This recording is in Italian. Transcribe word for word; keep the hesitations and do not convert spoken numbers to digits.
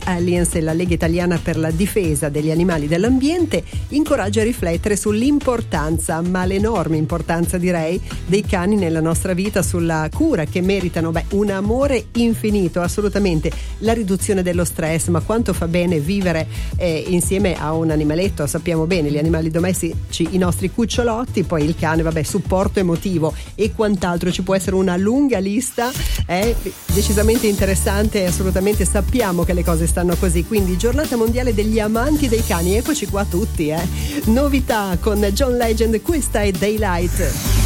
Alliance e la Lega Italiana per la Difesa degli Animali e dell'Ambiente incoraggia a riflettere sull'importanza, ma l'enorme importanza direi, dei cani nella nostra vita, sulla cura che meritano, beh, un amore infinito, assolutamente, la riduzione dello stress, ma quanto fa bene vivere eh, insieme a un animaletto. Sappiamo bene, gli animali domestici, i nostri cucciolotti, poi il cane, vabbè, supporto emotivo e quant'altro, ci può essere una lunga lista, è decisamente interessante, assolutamente sappiamo che le cose stanno così. Quindi giornata mondiale degli amanti dei cani, eccoci qua tutti, eh. Novità con John Legend, questa è Daylight.